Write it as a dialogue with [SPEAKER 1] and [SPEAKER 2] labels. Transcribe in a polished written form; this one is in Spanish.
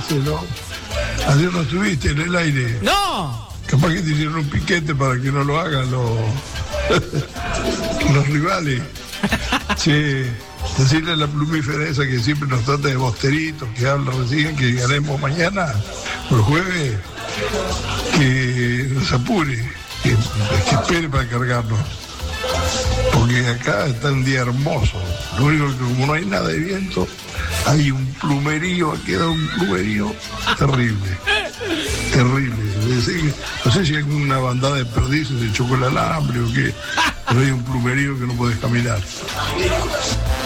[SPEAKER 1] viste, ¿no? Ayer no estuviste en el aire.
[SPEAKER 2] ¡No!
[SPEAKER 1] Capaz que te hicieron un piquete para que no lo hagan los rivales. Che, decirle a la plumífera esa que siempre nos trata de bosteritos, que habla recién, que ganemos mañana, o el jueves, que nos apure, que espere para cargarnos. Porque acá está un día hermoso. Lo único que como no hay nada de viento, hay un plumerío, ha quedado un plumerío terrible. Terrible. No sé si hay una bandada de perdices se chocó el alambre o qué, pero hay un plumerío que no podés caminar.